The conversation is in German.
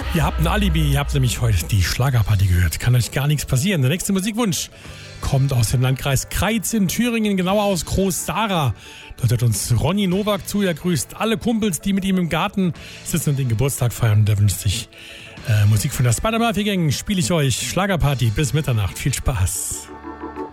Ihr habt ein Alibi, ihr habt nämlich heute die Schlagerparty gehört. Kann euch gar nichts passieren. Der nächste Musikwunsch kommt aus dem Landkreis Kreiz in Thüringen, genauer aus Groß-Sara. Dort hört uns Ronny Nowak zu. Er grüßt alle Kumpels, die mit ihm im Garten sitzen und den Geburtstag feiern. Und er wünscht sich Musik von der Spider-Murphy Gang. Spiele ich euch Schlagerparty bis Mitternacht. Viel Spaß.